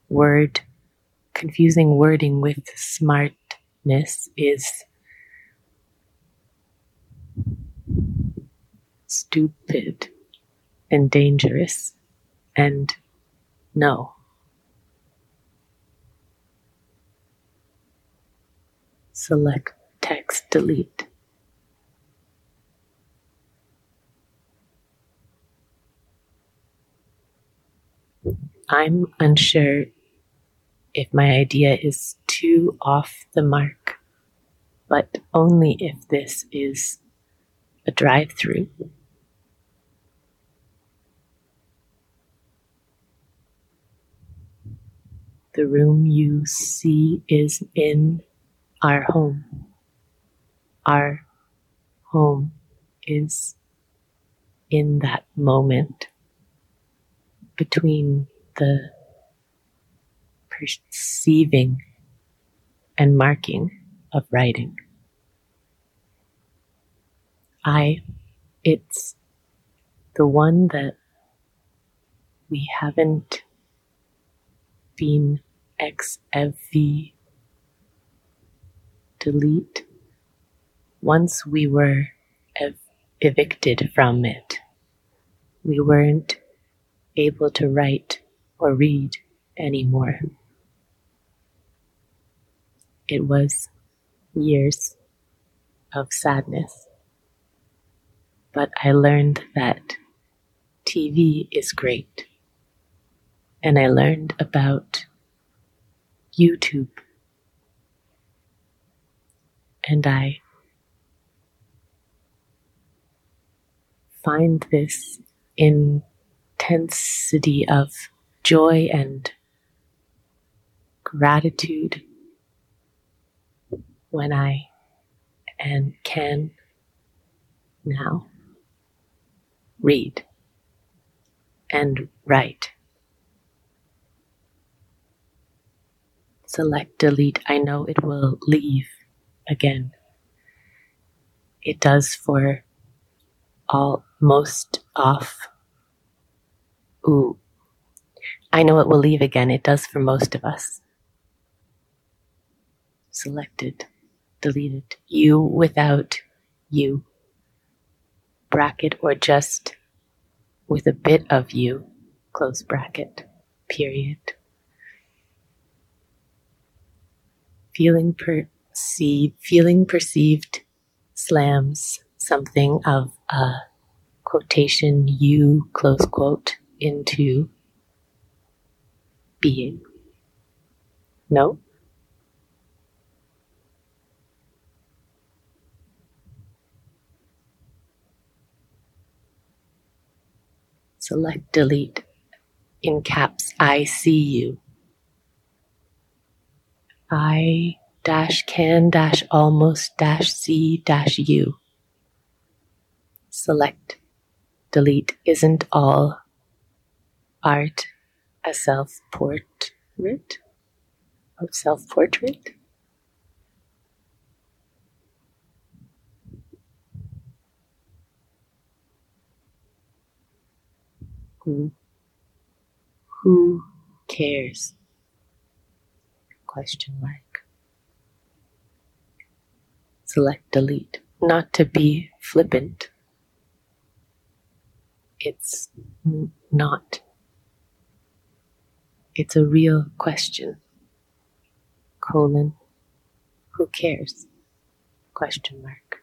confusing wording with smartness is stupid and dangerous and no. Select text, delete. I'm unsure if my idea is too off the mark, but only if this is a drive-through. The room you see is in our home. Our home is in that moment between the perceiving and marking of writing. It's the one that we haven't been ex-evi delete. Once we were evicted from it, we weren't able to write or read anymore. It was years of sadness, but I learned that TV is great, and I learned about YouTube, and I find this intensity of joy and gratitude when I can now read and write. Select delete. I know it will leave again. It does for most off. Ooh. I know it will leave again. It does for most of us. Selected, deleted. You without you. Bracket or just with a bit of you. Close bracket. Period. Feeling perceived slams something of a quotation you, close quote, into being. No? Select delete. In caps, I see you. I can almost see you. Select delete. Isn't all art a self-portrait? Self-portrait? Who cares? Question mark. Select delete. Not to be flippant. It's not. It's a real question. Who cares? Question mark.